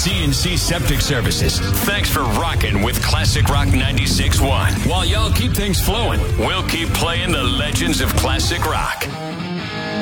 CNC Septic Services. Thanks for rocking with Classic Rock 96.1. While y'all keep things flowing, we'll keep playing the legends of classic rock.